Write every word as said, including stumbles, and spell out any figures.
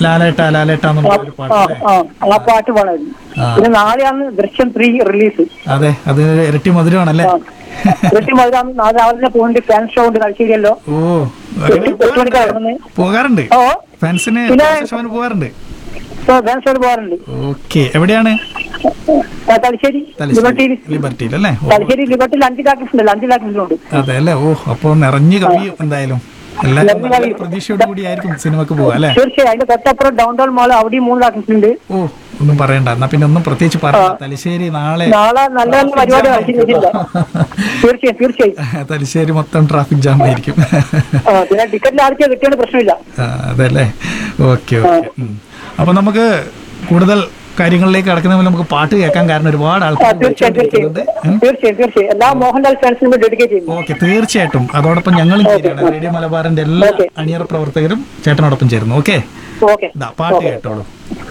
ലാലേട്ട ലാലേട്ട എന്നുള്ള ഒരു പാട്ട് അല്ലേ? ആ പാട്ട് പാടായിരുന്നു. പിന്നെ നാളെയാണ് ദൃശ്യം ത്രീ റിലീസ്. അതെ, അത് ഇരട്ടി മധുരമാണല്ലേ? ഇരട്ടി മധുരം നാളെ രാവിലെ പോകുന്നുണ്ട്. ഫാൻ ഷോ ഉണ്ട് കളിശ്ശേരിയല്ലോ. ഓ, എട്ട് മണിക്കാണ് ഇറങ്ങുന്നത്. പോകാറുണ്ട് ഓ ഫാൻസിന് ഷോന് പോകാറുണ്ട്. ഫാൻ ഷോ പോകാറുണ്ട്. ഓക്കെ, എവിടെയാണ്? തലശ്ശേരി ലിബർട്ടിയിൽ. ലിബർട്ടിയിൽ അല്ലേ? തലശ്ശേരി ലിബർട്ടിയിൽ അഞ്ച് ടാക്കീസ് ഉണ്ട്. അഞ്ച് ടാക്കീസിലുണ്ട്. അതെ അല്ലേ? ഓ, അപ്പൊ നിറഞ്ഞു കവിയും എന്തായാലും. എല്ലാവരും നല്ല പ്രതീക്ഷയോട് കൂടി ആയിരിക്കും സിനിമക്ക് പോവാ അല്ലെ? തീർച്ചയായും. അതിന്റെ തൊട്ടപ്പുറം ഡൗൺ ടൗൺ മാൾ, അവിടെയും മൂന്ന് ടാക്കീസ് ഉണ്ട്. ഓ, ഒന്നും പറയണ്ട. എന്നാ പിന്നെ ഒന്നും പ്രത്യേകിച്ച് പറയാം. തലശ്ശേരി നാളെ നാളെ നല്ല നല്ല പരിപാടി. തീർച്ചയായും തീർച്ചയായും തലശ്ശേരി മൊത്തം ട്രാഫിക് ജാം ആയിരിക്കും. പിന്നെ ടിക്കറ്റിന് ആർക്കാ കിട്ടിയാണ് പ്രശ്നമില്ല. അതല്ലേ? Okay okay. അപ്പൊ നമുക്ക് കൂടുതൽ കാര്യങ്ങളിലേക്ക് കടക്കുന്നതിന് നമുക്ക് പാട്ട് കേൾക്കാൻ, കാരണം ഒരുപാട് ആൾക്കാർ. ഓക്കെ, തീർച്ചയായിട്ടും. അതോടൊപ്പം ഞങ്ങളും ചേരുകയാണ്. റേഡിയോ മലബാറിന്റെ എല്ലാ അണിയറ പ്രവർത്തകരും ചേട്ടനോടൊപ്പം ചേരുന്നു. ഓക്കെ, പാട്ട് കേട്ടോളൂ.